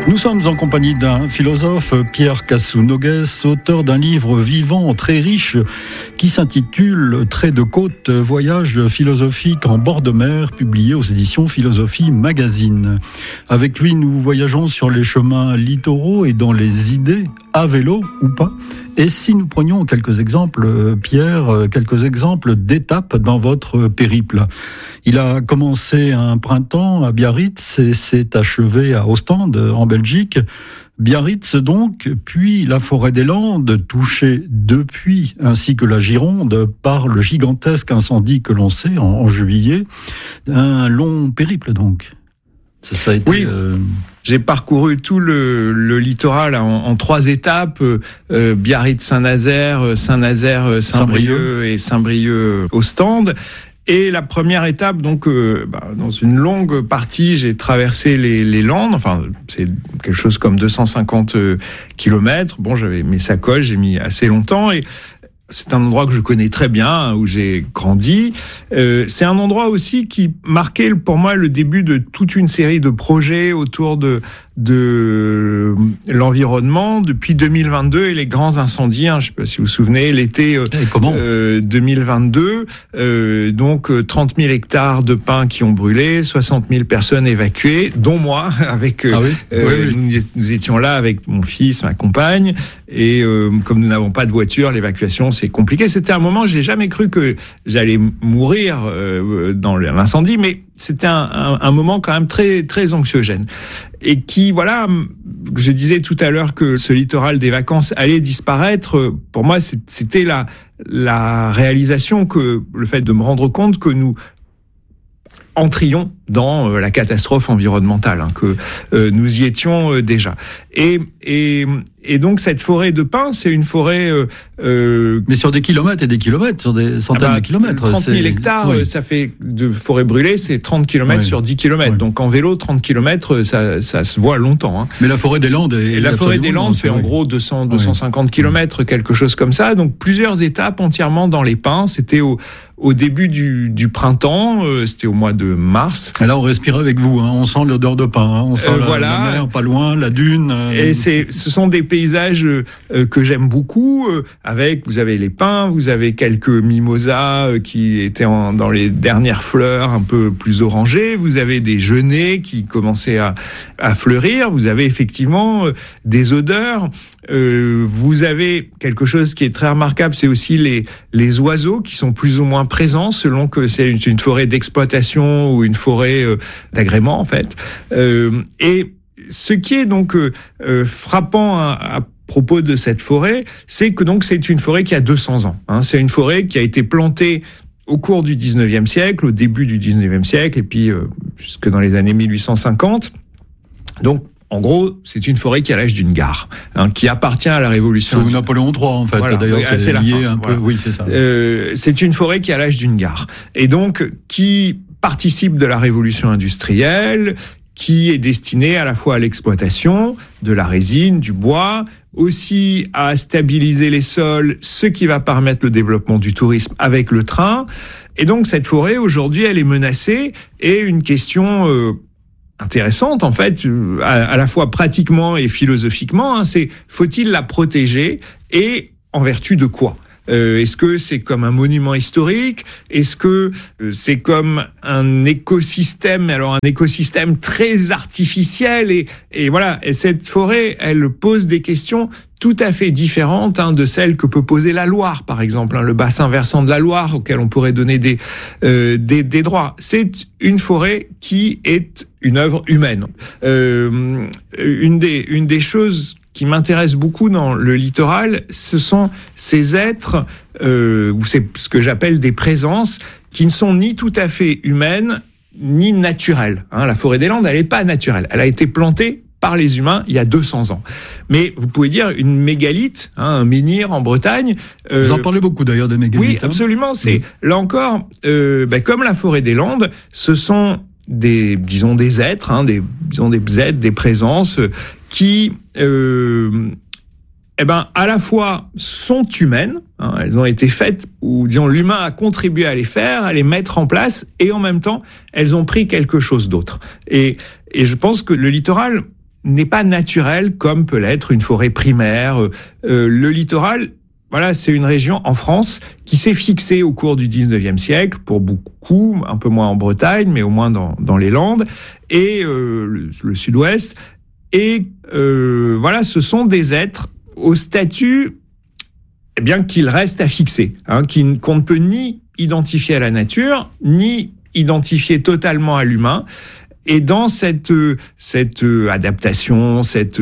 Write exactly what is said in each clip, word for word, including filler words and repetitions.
Nous sommes en compagnie d'un philosophe, Pierre Cassou-Noguès, auteur d'un livre vivant très riche qui s'intitule « Traits de côte, voyage philosophique en bord de mer », publié aux éditions Philosophie Magazine. Avec lui, nous voyageons sur les chemins littoraux et dans les idées, à vélo ou pas. Et si nous prenions quelques exemples, Pierre, quelques exemples d'étapes dans votre périple. Il a commencé un printemps à Biarritz et s'est achevé à Ostende, en Belgique. Biarritz donc, puis la forêt des Landes, touchée depuis, ainsi que la Gironde, par le gigantesque incendie que l'on sait en, en juillet. Un long périple donc. Ça, ça a été... Oui. Euh... J'ai parcouru tout le, le littoral en, en trois étapes, euh, Biarritz-Saint-Nazaire, Saint-Nazaire, Saint-Brieuc et Saint-Brieuc-Ostende. Et la première étape, donc, euh, bah, dans une longue partie, j'ai traversé les, les Landes. Enfin, c'est quelque chose comme deux cent cinquante kilomètres. Bon, j'avais mes sacoches, j'ai mis assez longtemps et c'est un endroit que je connais très bien, où j'ai grandi. Euh, c'est un endroit aussi qui marquait pour moi le début de toute une série de projets autour de de l'environnement depuis deux mille vingt-deux et les grands incendies. Hein, je ne sais pas si vous vous souvenez, l'été euh, euh, deux mille vingt-deux, euh, donc trente mille hectares de pins qui ont brûlé, soixante mille personnes évacuées, dont moi, avec euh, ah oui euh, oui, oui. Nous, nous étions là avec mon fils, ma compagne, et euh, comme nous n'avons pas de voiture, l'évacuation c'est compliqué. C'était un moment, je n'ai jamais cru que j'allais mourir euh, dans l'incendie, mais c'était un, un, un moment quand même très très anxiogène et qui, voilà, je disais tout à l'heure que ce littoral des vacances allait disparaître. Pour moi, c'était la la réalisation que le fait de me rendre compte que nous entrions dans la catastrophe environnementale, hein, que euh, nous y étions euh, déjà. Et, et, et donc cette forêt de pins, c'est une forêt... Euh, euh, Mais sur des kilomètres et des kilomètres, sur des centaines ah bah, de kilomètres. trente mille hectares, oui. Ça fait de forêt brûlée, c'est trente kilomètres oui. sur dix kilomètres. Oui. Donc en vélo, trente kilomètres, ça, ça se voit longtemps. Hein. Mais la forêt des Landes... Et la forêt des Landes fait oui. en gros deux cents, deux cent cinquante oui. kilomètres, quelque chose comme ça. Donc plusieurs étapes entièrement dans les pins. C'était au... Au début du, du printemps, euh, c'était au mois de mars. Et là, on respire avec vous, hein. On sent l'odeur de pin, hein. On sent euh, la, voilà. la mer, pas loin, la dune. Euh... Et c'est, ce sont des paysages euh, que j'aime beaucoup. Euh, avec, vous avez les pins, vous avez quelques mimosas euh, qui étaient en, dans les dernières fleurs, un peu plus orangées. Vous avez des genêts qui commençaient à, à fleurir. Vous avez effectivement euh, des odeurs. Euh, vous avez quelque chose qui est très remarquable, c'est aussi les les oiseaux qui sont plus ou moins présents selon que c'est une, une forêt d'exploitation ou une forêt euh, d'agrément en fait. Euh, et ce qui est donc euh, frappant à, à propos de cette forêt, c'est que donc c'est une forêt qui a deux cents ans. Hein. C'est une forêt qui a été plantée au cours du dix-neuvième siècle, au début du dix-neuvième siècle, et puis euh, jusque dans les années mille huit cent cinquante. Donc en gros, c'est une forêt qui a l'âge d'une gare, hein, qui appartient à la Révolution. C'est Napoléon trois, en fait. Voilà, d'ailleurs, oui, c'est, c'est lié fin, un voilà. peu. Oui, c'est ça. Euh, c'est une forêt qui a l'âge d'une gare, et donc qui participe de la Révolution industrielle, qui est destinée à la fois à l'exploitation de la résine, du bois, aussi à stabiliser les sols, ce qui va permettre le développement du tourisme avec le train. Et donc cette forêt aujourd'hui, elle est menacée, et une question euh, intéressante en fait, à, à la fois pratiquement et philosophiquement, hein, c'est faut-il la protéger et en vertu de quoi ? Euh, est-ce que c'est comme un monument historique ? Est-ce que euh, c'est comme un écosystème ? Alors un écosystème très artificiel et, et voilà. Et cette forêt, elle pose des questions tout à fait différentes hein, de celles que peut poser la Loire, par exemple, hein, le bassin versant de la Loire auquel on pourrait donner des, euh, des, des droits. C'est une forêt qui est une œuvre humaine. Euh, une des, une des choses qui m'intéresse beaucoup dans le littoral, ce sont ces êtres, euh, ou c'est ce que j'appelle des présences, qui ne sont ni tout à fait humaines, ni naturelles. Hein, la forêt des Landes, elle n'est pas naturelle. Elle a été plantée par les humains il y a deux cents ans. Mais vous pouvez dire une mégalithe, hein, un menhir en Bretagne. Euh, vous en parlez beaucoup d'ailleurs de mégalithes. Oui, absolument. Hein. C'est mmh. là encore, euh, ben, comme la forêt des Landes, ce sont des, disons, des êtres, hein, des, disons, des êtres, des présences euh, qui, euh, eh ben, à la fois sont humaines, hein, elles ont été faites, ou disons, l'humain a contribué à les faire, à les mettre en place, et en même temps, elles ont pris quelque chose d'autre. Et, et je pense que le littoral, n'est pas naturel comme peut l'être une forêt primaire. Euh, le littoral, voilà, c'est une région en France qui s'est fixée au cours du dix-neuvième siècle, pour beaucoup, un peu moins en Bretagne, mais au moins dans, dans les Landes, et euh, le, le sud-ouest. Et euh, voilà, ce sont des êtres au statut, eh bien, qu'il reste à fixer, hein, qu'on ne peut ni identifier à la nature, ni identifier totalement à l'humain. Et dans cette cette adaptation, cette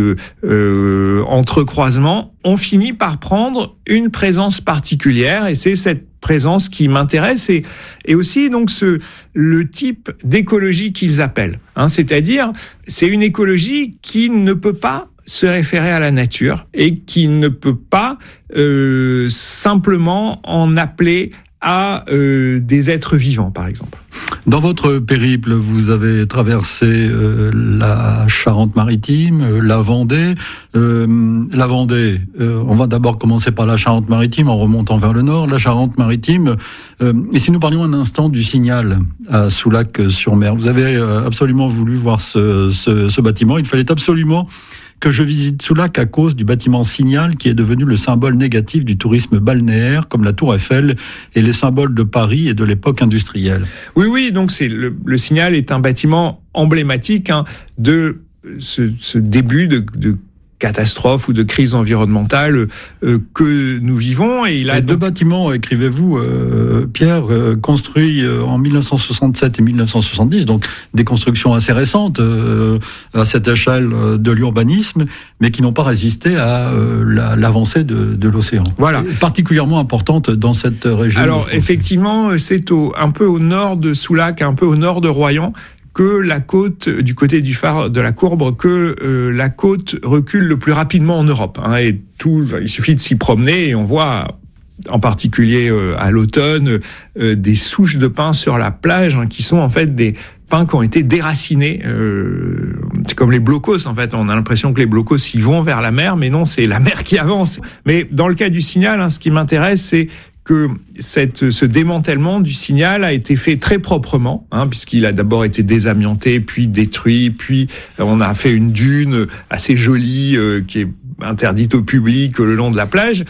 euh, entrecroisement, on finit par prendre une présence particulière, et c'est cette présence qui m'intéresse, et et aussi donc ce le type d'écologie qu'ils appellent, hein, c'est-à-dire c'est une écologie qui ne peut pas se référer à la nature et qui ne peut pas euh, simplement en appeler à euh, des êtres vivants, par exemple. Dans votre périple, vous avez traversé euh, la Charente-Maritime, euh, la Vendée. Euh, la Vendée, euh, on va d'abord commencer par la Charente-Maritime en remontant vers le nord. La Charente-Maritime, euh, et si nous parlions un instant du Signal à Soulac-sur-Mer, vous avez euh, absolument voulu voir ce, ce, ce bâtiment. Il fallait absolument que je visite Soulac à cause du bâtiment Signal, qui est devenu le symbole négatif du tourisme balnéaire, comme la Tour Eiffel et les symboles de Paris et de l'époque industrielle. Oui, oui, donc c'est le, le Signal est un bâtiment emblématique, hein, de ce, ce début de, de catastrophe ou de crise environnementale euh, que nous vivons. Et il a et deux donc... bâtiments, écrivez-vous, euh, Pierre, euh, construits euh, en mille neuf cent soixante-sept et mille neuf cent soixante-dix, donc des constructions assez récentes euh, à cette échelle de l'urbanisme, mais qui n'ont pas résisté à euh, la, l'avancée de, de l'océan. Voilà, particulièrement importante dans cette région. Alors effectivement, c'est au, un peu au nord de Soulac, un peu au nord de Royan, que la côte, du côté du phare de la Courbre, que euh, la côte recule le plus rapidement en Europe. Hein, et tout, il suffit de s'y promener et on voit, en particulier euh, à l'automne, euh, des souches de pins sur la plage, hein, qui sont en fait des pins qui ont été déracinés. Euh, c'est comme les blocos, en fait. On a l'impression que les blocos, ils vont vers la mer, mais non, c'est la mer qui avance. Mais dans le cas du Signal, hein, ce qui m'intéresse, c'est que cette, ce démantèlement du Signal a été fait très proprement, hein, puisqu'il a d'abord été désamianté, puis détruit, puis on a fait une dune assez jolie euh, qui est interdite au public le long de la plage,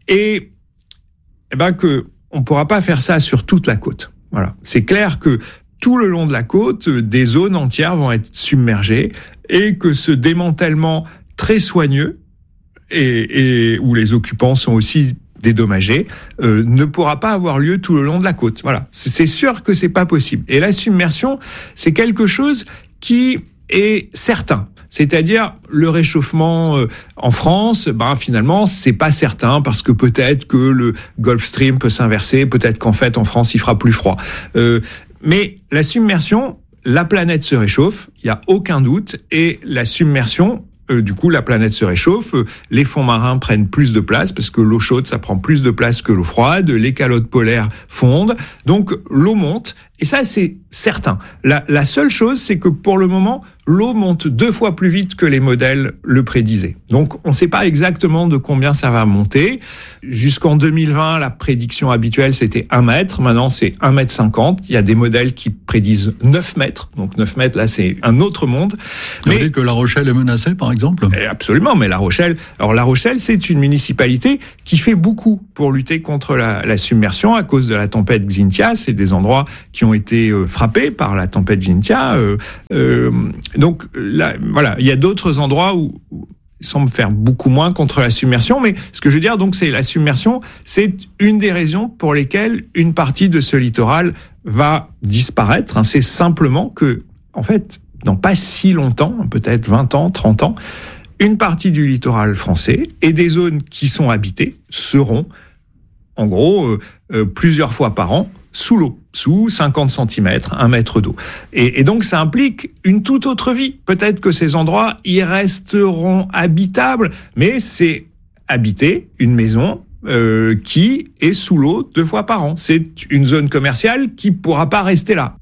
et eh ben que on pourra pas faire ça sur toute la côte. Voilà, c'est clair que tout le long de la côte, des zones entières vont être submergées, et que ce démantèlement très soigneux et, et où les occupants sont aussi dédommagé, euh, ne pourra pas avoir lieu tout le long de la côte. Voilà, c'est sûr que c'est pas possible. Et la submersion, c'est quelque chose qui est certain. C'est-à-dire le réchauffement euh, en France, ben finalement c'est pas certain, parce que peut-être que le Gulf Stream peut s'inverser, peut-être qu'en fait en France il fera plus froid. Euh, mais la submersion, la planète se réchauffe, il y a aucun doute, et la submersion, Euh, du coup, la planète se réchauffe, euh, les fonds marins prennent plus de place, parce que l'eau chaude, ça prend plus de place que l'eau froide, les calottes polaires fondent, donc l'eau monte, et ça, c'est certain. La, la seule chose, c'est que pour le moment, l'eau monte deux fois plus vite que les modèles le prédisaient. Donc, on ne sait pas exactement de combien ça va monter. Jusqu'en deux mille vingt, la prédiction habituelle, c'était un mètre. Maintenant, c'est un mètre cinquante. Il y a des modèles qui prédisent neuf mètres. Donc, neuf mètres, là, c'est un autre monde. Vous mais que La Rochelle est menacée, par exemple? Absolument, mais La Rochelle, alors La Rochelle, c'est une municipalité qui fait beaucoup pour lutter contre la, la submersion à cause de la tempête Xynthia. C'est des endroits qui ont été euh, frappés par la tempête Xynthia. Euh, euh, donc, là, voilà, il y a d'autres endroits où, où il semble faire beaucoup moins contre la submersion, mais ce que je veux dire, donc, c'est la submersion, c'est une des raisons pour lesquelles une partie de ce littoral va disparaître. Hein. C'est simplement que, en fait, dans pas si longtemps, peut-être vingt ans, trente ans, une partie du littoral français et des zones qui sont habitées seront, en gros, euh, euh, plusieurs fois par an, sous l'eau, sous cinquante centimètres, un mètre d'eau. Et, et donc, ça implique une toute autre vie. Peut-être que ces endroits y resteront habitables, mais c'est habiter une maison euh, qui est sous l'eau deux fois par an. C'est une zone commerciale qui pourra pas rester là.